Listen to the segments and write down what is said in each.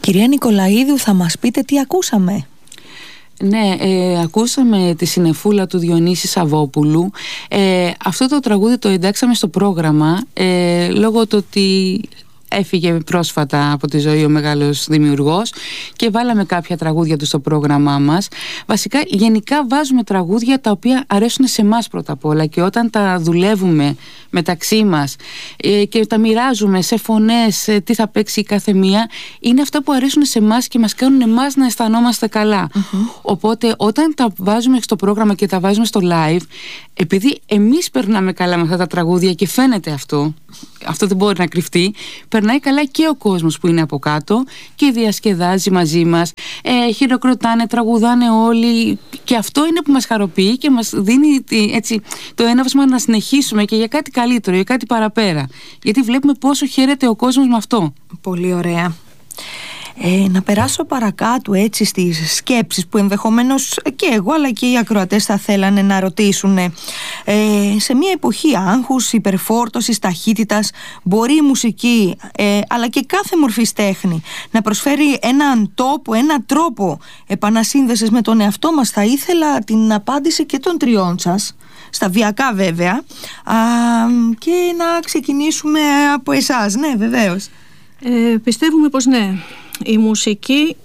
Κυρία Νικολαίδου, θα μας πείτε τι ακούσαμε? Ναι, ακούσαμε τη Συννεφούλα του Διονύση Σαββόπουλου. Αυτό το τραγούδι το εντάξαμε στο πρόγραμμα λόγω του ότι έφυγε πρόσφατα από τη ζωή ο μεγάλος δημιουργός και βάλαμε κάποια τραγούδια του στο πρόγραμμά μας. Βασικά, γενικά βάζουμε τραγούδια τα οποία αρέσουν σε εμάς πρώτα απ' όλα, και όταν τα δουλεύουμε μεταξύ μας και τα μοιράζουμε σε φωνές, τι θα παίξει η κάθε μία, είναι αυτά που αρέσουν σε εμάς και μας κάνουν εμάς να αισθανόμαστε καλά. Οπότε όταν τα βάζουμε στο πρόγραμμα και τα βάζουμε στο live, επειδή εμείς περνάμε καλά με αυτά τα τραγούδια και φαίνεται αυτό δεν μπορεί να κρυφτεί, περνάει καλά και ο κόσμος που είναι από κάτω και διασκεδάζει μαζί μας, χειροκροτάνε, τραγουδάνε όλοι, και αυτό είναι που μας χαροποιεί και μας δίνει έτσι το έναυσμα να συνεχίσουμε και για κάτι καλύτερο, για κάτι παραπέρα, γιατί βλέπουμε πόσο χαίρεται ο κόσμος με αυτό. Πολύ ωραία. Να περάσω παρακάτω έτσι στις σκέψεις που ενδεχομένως και εγώ αλλά και οι ακροατές θα θέλανε να ρωτήσουν. Σε μια εποχή άγχους, υπερφόρτωσης, ταχύτητας, μπορεί η μουσική αλλά και κάθε μορφής τέχνη να προσφέρει έναν τόπο, έναν τρόπο επανασύνδεσης με τον εαυτό μας? Θα ήθελα την απάντηση και των τριών σας, σταδιακά βέβαια, και να ξεκινήσουμε από εσάς. Ναι, βεβαίως. Πιστεύουμε πως ναι, η μουσική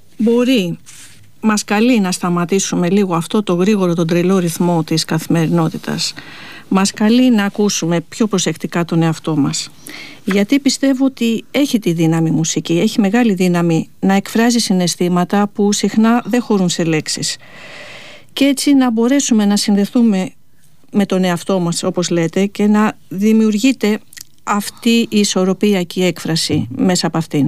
μας καλεί να σταματήσουμε λίγο αυτό το γρήγορο, τον τρελό ρυθμό της καθημερινότητας. Μας καλεί να ακούσουμε πιο προσεκτικά τον εαυτό μας, γιατί πιστεύω ότι έχει τη δύναμη μουσική, έχει μεγάλη δύναμη να εκφράζει συναισθήματα που συχνά δεν χωρούν σε λέξεις, και έτσι να μπορέσουμε να συνδεθούμε με τον εαυτό μας, όπως λέτε, και να δημιουργείται αυτή η ισορροπία και η έκφραση μέσα από αυτήν.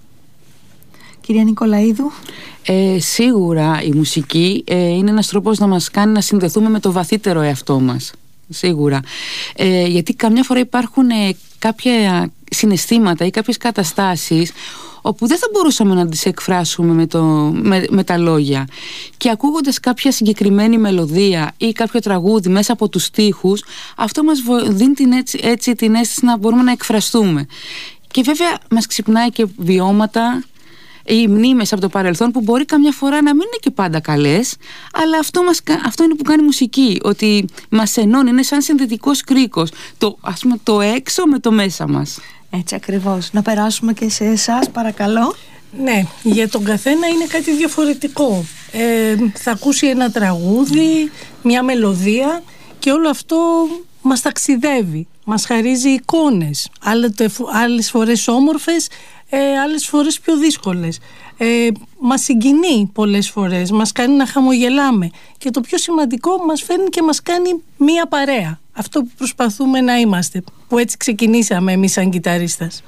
Κυρία Νικολαίδου. Σίγουρα η μουσική είναι ένας τρόπος να μας κάνει να συνδεθούμε με το βαθύτερο εαυτό μας. Σίγουρα. Γιατί καμιά φορά υπάρχουν κάποια συναισθήματα ή κάποιες καταστάσεις όπου δεν θα μπορούσαμε να τις εκφράσουμε με τα λόγια, και ακούγοντας κάποια συγκεκριμένη μελωδία ή κάποιο τραγούδι μέσα από τους στίχους, αυτό μας δίνει την αίσθηση να μπορούμε να εκφραστούμε. Και βέβαια μας ξυπνάει και βιώματα ή μνήμες από το παρελθόν που μπορεί καμιά φορά να μην είναι και πάντα καλές, αλλά αυτό είναι που κάνει μουσική, ότι μας ενώνει, είναι σαν συνδετικός κρίκος, το έξω με το μέσα μας. Έτσι ακριβώς. Να περάσουμε και σε εσάς, παρακαλώ. Ναι, για τον καθένα είναι κάτι διαφορετικό. Θα ακούσει ένα τραγούδι, μια μελωδία, και όλο αυτό μας ταξιδεύει, μας χαρίζει εικόνες, άλλες φορές όμορφες, άλλες φορές πιο δύσκολες. Μας συγκινεί πολλές φορές, μας κάνει να χαμογελάμε, και το πιο σημαντικό, μας φέρνει και μας κάνει μία παρέα. Αυτό που προσπαθούμε να είμαστε, που έτσι ξεκινήσαμε εμείς σαν κιθαρίστας.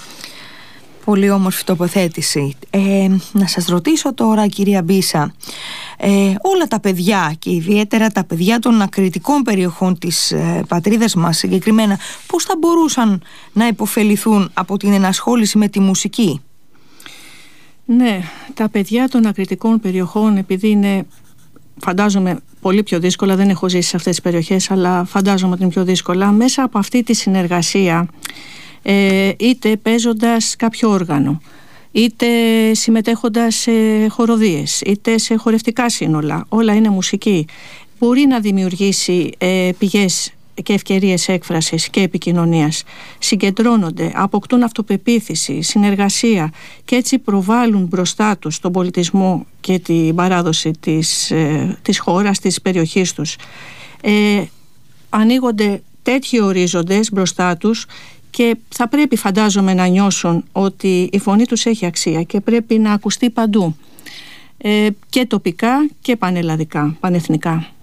Πολύ όμορφη τοποθέτηση. Να σας ρωτήσω τώρα, κυρία Μπίσα, όλα τα παιδιά και ιδιαίτερα τα παιδιά των ακριτικών περιοχών της πατρίδας μας συγκεκριμένα, πώς θα μπορούσαν να υποφεληθούν από την ενασχόληση με τη μουσική? Ναι, τα παιδιά των ακριτικών περιοχών, επειδή είναι, φαντάζομαι, πολύ πιο δύσκολα, δεν έχω ζήσει σε αυτές τις περιοχές, αλλά φαντάζομαι ότι είναι πιο δύσκολα, μέσα από αυτή τη συνεργασία, είτε παίζοντας κάποιο όργανο, είτε συμμετέχοντας σε χοροδίες, είτε σε χορευτικά σύνολα, όλα είναι μουσική, μπορεί να δημιουργήσει πηγές και ευκαιρίες έκφρασης και επικοινωνίας. Συγκεντρώνονται, αποκτούν αυτοπεποίθηση, συνεργασία, και έτσι προβάλλουν μπροστά τους τον πολιτισμό και την παράδοση της χώρας, της περιοχής τους. Ανοίγονται τέτοιοι ορίζοντες μπροστά τους, και θα πρέπει, φαντάζομαι, να νιώσουν ότι η φωνή τους έχει αξία και πρέπει να ακουστεί παντού, και τοπικά και πανελλαδικά, πανεθνικά.